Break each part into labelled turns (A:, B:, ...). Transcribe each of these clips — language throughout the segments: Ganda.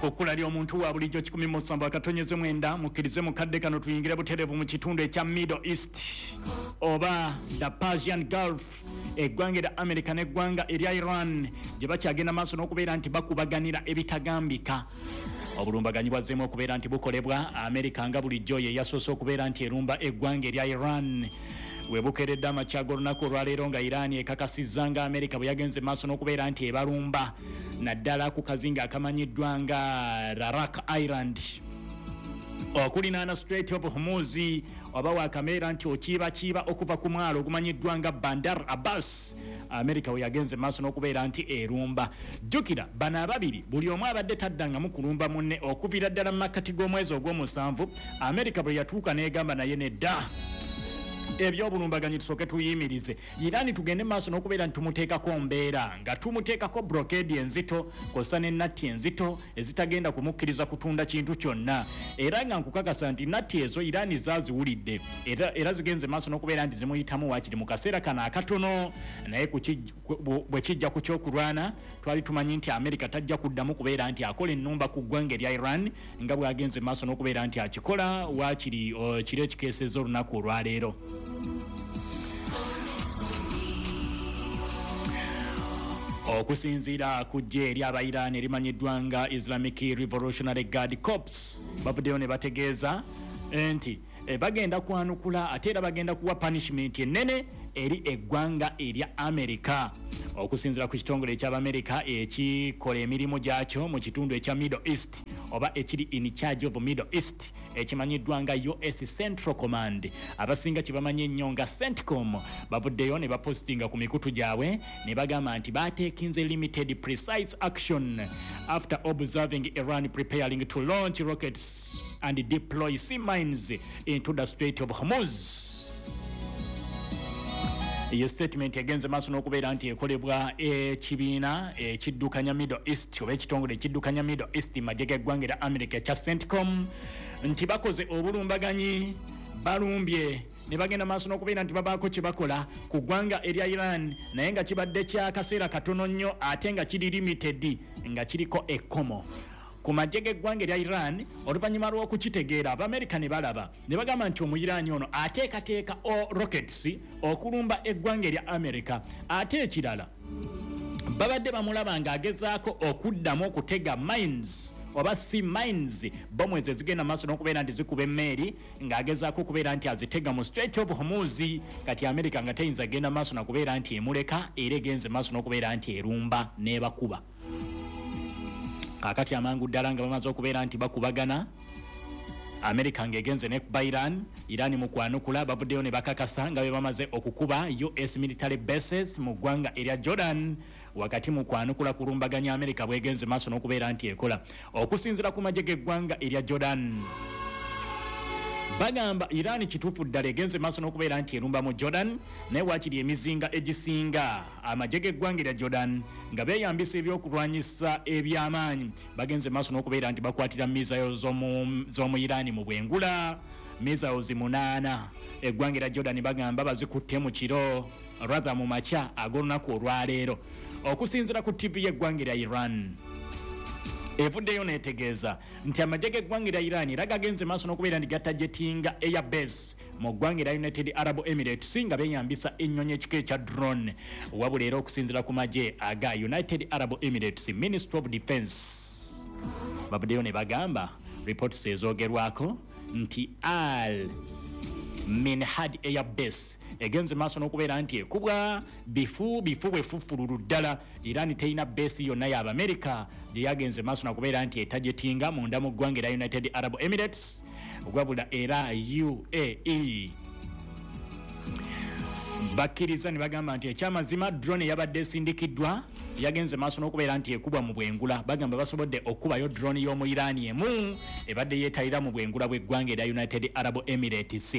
A: Okukula lyo omuntu wa bulijjo 17 mukkirize mukadde kano tuyingire buterevu mu kitundu ekya Middle East oba the Persian Gulf eggwanga erya America n'eggwanga erya Iran gye bakyagenda maaso n'okubeera nti bakubaganira ebitagambika. Obulumbaganyi bwazzeemu okubeera nti bukolebwa America nga bulijjo ye yasoose okubeera nti erumba eggwanga erya Iran. Webukeredde amakyago olunaku olwaleero nga Iran ekakasizza nga America bwe yagenze maaso n'okubeera nti ebalumba naddala ku kazinga akamanyiddwa nga Larak Island okulinaana Strait of Hormuz oba wakameera nti okiiba okuva ku mwalo ogumanyiddwa nga Bandar Abbas. America we yagenze maaso n'okubeera nti erumba. Jjukira bano ababiri buli omu abadde taddangamu kulumba munne okuviira ddala mu makkati g'omwezi ogw'omusanvu. America bwe yatuuka n'egamba naye nedda ebyobulumbaganyi tusooke tuyimirize Iran tugende maaso n'okubeera nti tumuteekako mbeera nga tumuteekako blockade enzito kosa n'ennatti enzito ezitagenda kumukkiriza kutunda kintu kyonna era nga nkukakasa nti nnatti ezo Iran zaaziwulidde era zigenze maaso n'okubeera nti zimuyitamu waakiri mu kaseera kano akatono naye bwe kijja ku kyokulwana twali tumanyi nti America tajja kuddamu kubeera nti akola ennumba ku ggwanga erya Iran nga bw'agenze maaso n'okubeera nti akikola waakiri kiri ekikeeseza olunaku olwaleero. Okusinziira ku ggye eri Abayiraan erimanyiddwa nga Islamic Revolutionary Guard Corps bavuddeyo ne bategeeza nti bagenda kwanukula ate era bagenda kuwa punishment ennene eri eggwanga erya America. Okusinziira ku kitongole eky'Amerika ekikola emirimu gyakyo mu kitundu ekya Middle East oba ekiri in charge of Middle East ekimanyiddwa nga US Central Command abasinga kibamanyi ennyo nga CENTCOM bavuddeyo ne bapostinga ku mikutu gyabwe ne bagamba nti bateekinze limited precise action after observing Iran preparing to launch rockets and deploy sea mines into the Strait of Hormuz. Iyi statement yagenze maaso n'okubeera nti ekolebwa ekibiina ekiddukanya Middle East oba ekitongole ekiddukanya Middle East majje g'eggwanga erya America kya CENTCOM nti bakoze obulumbaganyi balumbye ne bagenda maaso n'okubeera nti babaako kye bakola ku ggwanga erya Iran naye nga kibadde kya kaseera katono nnyo ate nga kiri limited nga kiriko ekkomo. Ku majje g'eggwanga erya Iran oluvannyuma lw'okukitegeera Abamerika ne balaba ne bagamba nti Omuyiraani ono ateekateeka rockets okulumba eggwanga erya America ate ekirala babadde bamulaba ng'agezaako okuddamu okutega mines oba sea mines bomu ezo ezigenda maaso n'okubeera nti zikuba emmeeri ng'agezaako okubeera nti azitega mu Strait of Hormuz kati America nga teyinza genda maaso n'okubeera nti emuleka era egenze maaso n'okubeera nti erumba n'ebakuba. Kakati amangu ddala nga bamaze okubeera nti bakubagana America ng'egenze ne kuba Iran mu kwanukula bavuddeyo ne bakakasa nga be bamaze okukuba US military bases mu ggwanga erya Jordan wakati mu kwanukula kulumbaganya America bwegenze maaso n'okubeera nti ekola. Okusinziira ku majje g'eggwanga erya Jordan bagamba Iran kituufu ddala egenze maaso n'okubeera nti erumba mu Jordan naye waakiri emizinga egisinga amajje g'eggwanga erya Jordan nga beeyambisa ebyokulwanyisa eby'amaanyi bagenze maaso n'okubeera nti bakwatira missiles z'omu Iran mu bwengula missiles 8 eggwanga erya Jordan bagamba bazikutte mu kiro rather mu makya ag'olunaku olwaleero. Okusinziira ku TV y'eggwanga erya Iran evuddeyo neetegeeza nti amajje g'eggwanga erya Iran era gagenze maaso n'okubeera nti gatajetinga air base mu ggwanga erya United Arab Emirates nga beeyambisa ennyonyi ekika ekya drone wabula era okusinziira ku majje aga United Arab Emirates Ministry of Defence bavuddeyo ne bagamba reports ezoogerwako nti Al Minhad Air Base egenze maaso n'okubeera nti ekubwa bifu bwefufululu ddala. Iran teyina base yonna y'Abamerika gye yagenze maaso n'okubeera nti etajetinga munda mu ggwanga erya United Arab Emirates wabula era UAE bakkiriza ne bagamba nti ekyamazima drone yabadde esindikiddwa yagenze maaso n'okubeera nti ekubwa mu bwengula bagamba basobodde okubayo drone y'omu Iran emu ebadde yeetayira mu bwengula bw'eggwanga erya United Arab Emirates.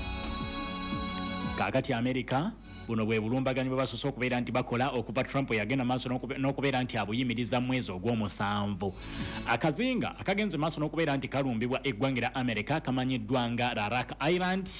A: Kakati America buno bwe bulumbaganyi bwe basoose okubeera nti bakola okuva Trump yagenda maaso n'okubeera nti abuyimiriza mwezi ogw'omusanvu. Akazinga akagenze maaso n'okubeera nti kalumbibwa eggwanga erya America kamanyiddwa nga Larak Island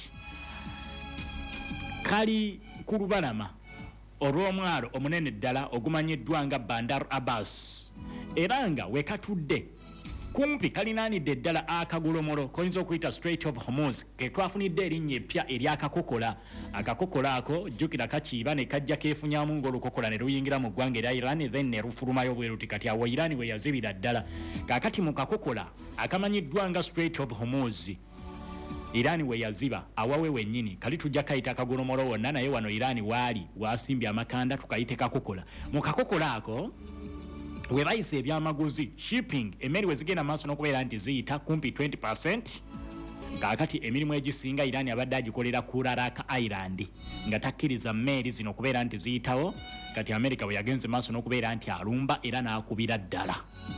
A: kali ku lubalama olw'omwalo omunene ddala ogumanyiddwa nga Bandar Abbas era nga wekatudde kumpi kalinaanidde ddala akagolomolo koyinza okuyita Strait of Hormuz ke twafunidde erinnya eppya eryakakokola. Akakokola ako jjukira kakiiba ne kajja keefunyamu ng'olukokola ne luyingira mu ggwanga erya Iran then ne lufulumayo bweruti kati awo Iran we yazibira ddala. Kaakati mu kakokola akamanyiddwa nga Strait of Hormuz Iran we yaziba awawe wennyini kali tujja kayita akagolomolo wonna naye wano Iran waali wasimbye amakanda tukayite kakokola. Mu kakokola ako we bayise ebyamaguzi shipping emmeri we zigenda maaso n'okubeera nti ziyita kumpi 20%. Kaakati emirimu egisinga Iran abadde agikolera ku Laraka Island nga takkiriza mmeeri zino okubeera nti ziyitawo. Kati America we yagenze maaso n'okubeera nti alumba era n'akubira ddala.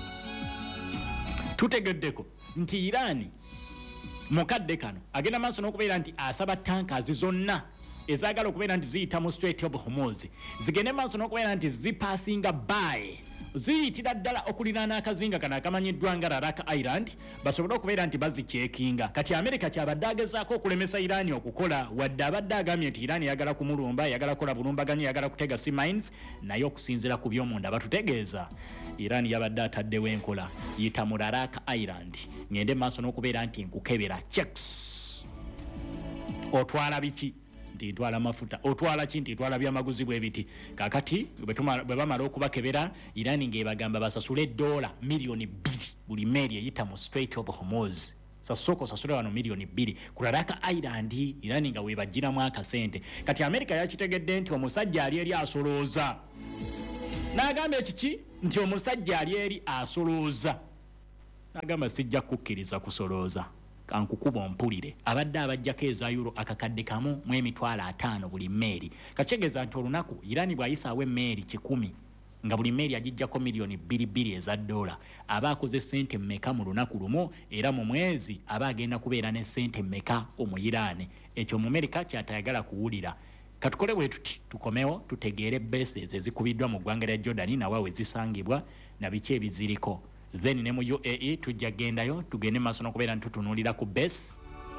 A: Tutegeddeko nti Iran mukadde kano agenda maaso n'okubeera nti asaba tankazi zonna ezaagala okubeera nti ziyita mu Strait of Hormuz zigende maaso n'okubeera nti zipaasinga by ziyitira ddala okuliraana akazinga kano akamanyiddwa nga Laraka Island basobole okubeera nti bazikyekinga. Kati America kyabadde agezaako okulemesa Iran okukola wadde abadde agambye nti Iran yagala kumulumba yagala kukola bulumbaganyi yagala kutega sea mines naye okusinziira ku by'omunda batutegeeza Iran yabadde ataddewo enkola yita mu Laraka Island ngende maaso n'okubeera nti nkukebera checks. Otwala biki? Nti ntwala mafuta. Otwala ki? Nti ntwala byamaguzi bw'ebiti. Kaakati bwe bamala okubakebera Iran ng'ebagamba basasule $2 million buli mmeeri eyita mu Strait of Hormuz. Sasoko sasule wano $2 million ku Laraka Island Iran nga weebagiramu akasente. Kati America yakitegedde nti omusajja ali eri asolooza. N'agamba ekiki? Nti omusajja ali eri asolooza. N'agamba sijja kukkiriza kusolooza. Kankukuba mpulire abadde abajjako eza euro akakadde kamu mu emitwalo 5 buli mmeeri. Kakyegeza nti olunaku Iran bw'ayisaawo emmeeri 100 nga buli mmeeri agijjako $2 million eza dola aba akoze sente mmeka mu lunaku lumu era mu mwezi aba agenda kubeera ne sente mmeka omuyiraane. Ekyo mu America kyatayagala kuwulira. Katukole bwe tuti tukomewo tutegeere bases ezikubiddwa mu ggwanga lya Jordan nawe zisangibwa na biki ebiziriko. Then ne mu UAE tujja gendayo tugende maaso n'okubeera ntutunuulira ku base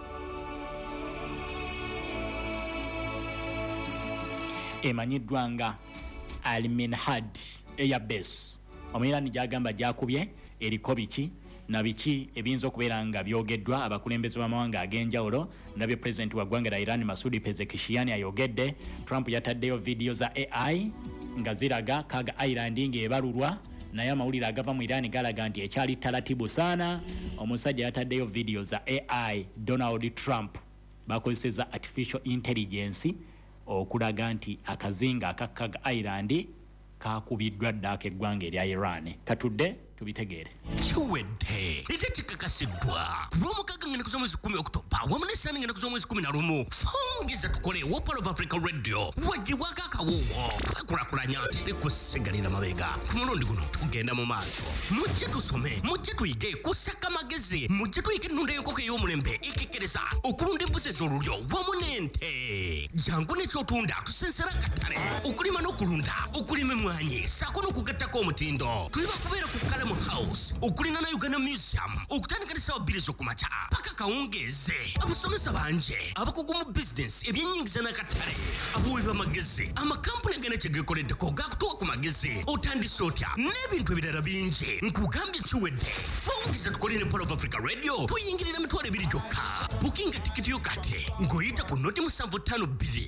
A: emanyiddwa nga Al Minhad Air Base. Omuyirani gyagamba gyakubye eriko biki na biki ebiyinza okubeera nga byogeddwa abakulembeze b'amawanga ag'enjawulo nabyo President wa ggwanga lya Iran Masoud Pezeshkian ayogedde. Trump yataddeyo video za AI nga ziraga Kaga Island ng'ebalulwa naye amawulire agava mu Iran galaga nti ekyali taratibu sana. Omusajja yataddeyo video za AI Donald Trump bakozeseza artificial intelligence okulaga nti akazinga akakaga Island kakubiddwa ddaka eggwanga erya Iran. Katudde tubitegeere.
B: Kiwedde ate kikakasiddwa lw'omukaaga ngenda kuza mwezi 10 Oktoba wamu n'essaani ngenda kuza mwezi 11 fongeza tukole Wopal of Africa Radio wagiwako akawuwo kakulakulanya likusigalira mabega ku mulundi guno tugenda mu maaso mujje tusome mujje tuyige kusaka magezi mujje tuyige ennunda y'enkoko ey'omulembe ekekereza okulunda embuzi ez'olulyo wamu n'ente jangu n'ekyotunda tusensera akatale okulima n'okulunda okulima emmwanyi saako n'okugattako omutindo tuliba kubeera ku Kalamu House okulina na Uganda Museum okutandika n'essaawa 2 ez'okumakya paka kawungeeze abasomesa banje abakugu mu business ebyennyingiza n'akatale abawi b'amagezi amakampuni agenda kye geekoleddeko gakutuwa ku magezi otandise otya n'ebintu ebirala bingi nkugambye kiwedde fongeza tukole ne Wopal of Africa Radio tuyingirira emitwalo 2 gyokka bukinga tikiti yo kati ng'oyita ku noti 752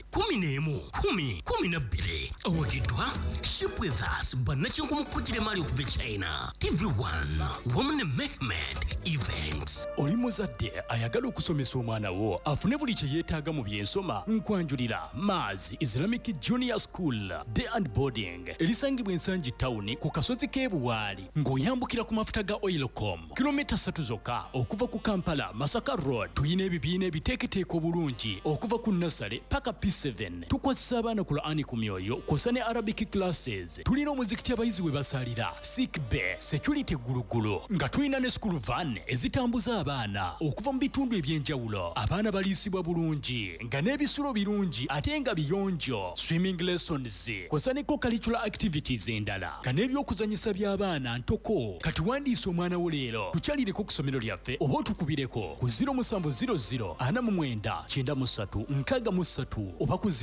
B: 11 owagiddwa Ship with Us bannakyenku mu kujjira emali okuva e China. TV1 Women Mehmet Events.
C: Oli muzadde ayagala okusomesa omwana wo afune buli kye yeetaaga mu byensoma nkwanjulira Maz Islamic Junior School Day and Boarding erisangibwa ensangi town ku kasozi k'ebuwaali ng'oyambukira ku mafuta ga Oilcom kilomita 3 zokka okuva ku Kampala Masaka Road. Tuyina ebibiina ebiteeketeeka obulungi okuva ku Nasale paka P7 tukwasisa abaana ku Qur'ani ku myoyo kw'ossa ne Arabic classes. Tulina omuzikiti abayizi we basalira Sick Bay security gulugulu nga tulina ne school van ezitambuza abaana okuva mu bitundu ebyenjawulo. Abaana baliisibwa bulungi nga n'ebisulo birungi ate nga biyonjo. Swimming lessons kw'ossa ne co-curricular activities endala nga n'ebyokuzanyisa by'abaana ntoko. Kati wandiisa omwana wo leero tukyalireko ku ssomero lyaffe oba otukubireko ku 0700 004993 oba ku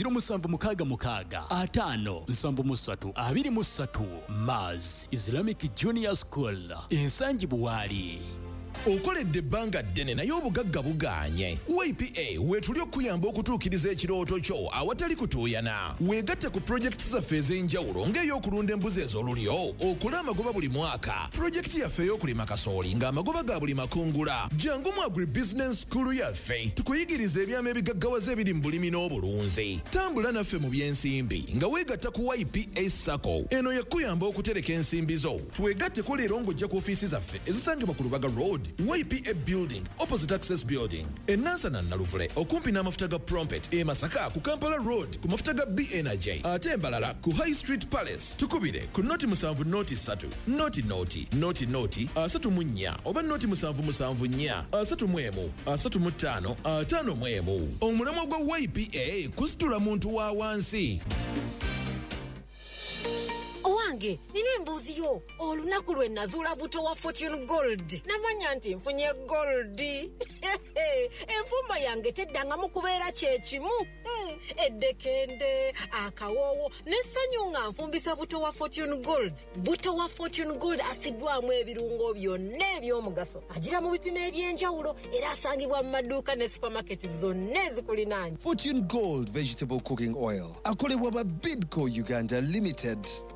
C: 0766 Maz Islamic Junior School ensangi Buwali.
D: Okoledde ebbanga ddene naye obugagga buganye. YPA weetuli okuyamba okutuukiriza ekirooto kyo awatali kutuuyana. Weegatte ku pulojekiti zaffe ez'enjawulo ng'ey'okulunda embuzi ez'olulyo, okule amagoba buli mwaka, pulojekiti yaffe ey'okulima kasooli ng'amagoba ga buli makungula. Jangu mu agribusiness school yaffe tukuyigiriza ebyama ebigaggawaza ebiri mu bulimi n'obulunzi. Tambula naffe mu by'ensimbi nga weegatta ku YPA Sacco. Eno yakuyamba okutereka ensimbi zo. Twegatteko leero ng'ojja ku ofiisi zaffe ezisangibwa ku Lubaga Road, YPA Building, opposite Access Building. Enansana Naluvule, okumpi n'amafuta ga Prompet, Masaka ku Kampala Road, ku mafuta ga B Energy. Ate Embalala ku High Street Palace. Tukubire ku noti 7 noti 3, noti 34 oba noti 774 35 55. Omulamwa gwa YPA kusitula muntu wa wansi.
E: Owange, nina embuuzi yo. Olunaku lwe nazuula buto wa Fortune Gold. Namanya nti nfunye gold. Enfumba yange teddangamu kubeera kye kimu. Eddekende, akawoowo, n'essanyu nga nfumbisa buto wa Fortune Gold. Buto wa Fortune Gold asiddwamu ebirungo byonna eby'omugaso. Agira mu bipimo eby'enjawulo era asangibwa mu maduuka ne supermarket zonna ezikulinaanye.
F: Fortune Gold Vegetable Cooking Oil. Akolebwa ba Bidco Uganda Limited.